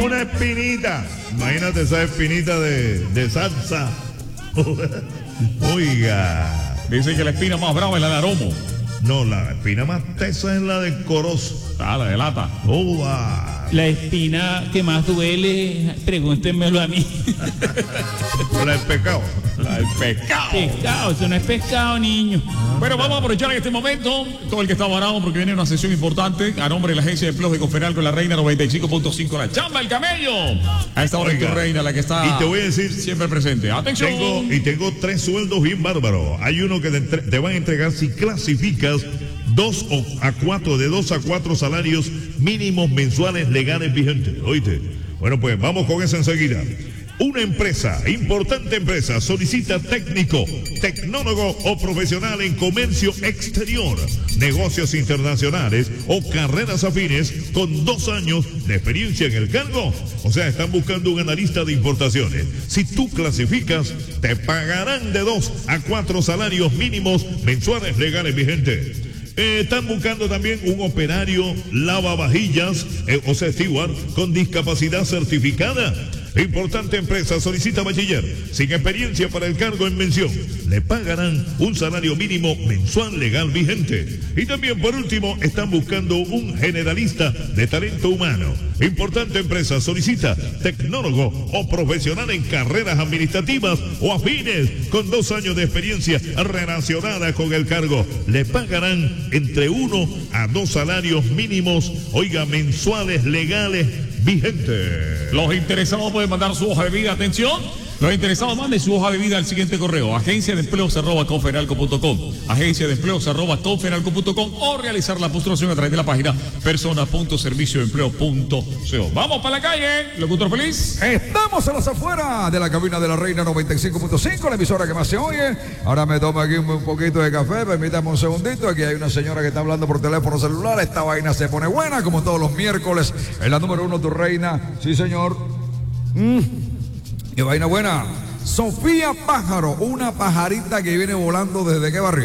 Una espinita. Imagínate esa espinita de salsa. Oiga. Dicen que la espina más brava es la de aromo. No, la espina más tesa es la del corozo. Ah, la de lata. Oba. La espina que más duele, pregúntenmelo a mí. La del pecado. La del pescado. Pescado, eso no es pescado, niño. Bueno, vamos a aprovechar en este momento todo el que está varado porque viene una sesión importante a nombre de la agencia de empleos de Conferalco, la Reina 95.5, la chamba, el camello. A esta hora es tu reina, la que está Y te voy a decir, siempre presente. Atención. Tengo 3 sueldos bien bárbaros. Hay uno que te van a entregar si clasificas 2 a 4 salarios mínimos mensuales legales vigentes. ¿Oíste? Bueno, pues vamos con eso enseguida. Una empresa, importante empresa, solicita técnico, tecnólogo o profesional en comercio exterior, negocios internacionales o carreras afines con 2 años de experiencia en el cargo. O sea, están buscando un analista de importaciones. Si tú clasificas, te pagarán de 2 a 4 salarios mínimos mensuales legales vigentes. Están buscando también un operario lavavajillas, o sea, steward, con discapacidad certificada. Importante empresa solicita bachiller sin experiencia para el cargo en mención. Le pagarán un salario mínimo mensual legal vigente. Y también, por último, están buscando un generalista de talento humano. Importante empresa solicita tecnólogo o profesional en carreras administrativas o afines con 2 años de experiencia relacionada con el cargo. Le pagarán entre 1 a 2 salarios mínimos, oiga, mensuales legales vigente. Los interesados pueden mandar su hoja de vida. Atención. Los interesados manden su hoja de vida al siguiente correo: agenciadeempleos@conferalco.com, agenciadeempleos@conferalco.com, o realizar la postulación a través de la página persona.servicioempleo.co. Vamos para la calle, locutor feliz. Estamos en las afueras de la cabina de la Reina 95.5, la emisora que más se oye. Ahora me tomo aquí un poquito de café, permítame un segundito. Aquí hay una señora que está hablando por teléfono celular. Esta vaina se pone buena, como todos los miércoles. Es la número 1, tu reina. Sí, señor. Qué vaina buena. Sofía Pájaro, una pajarita que viene volando desde qué barrio.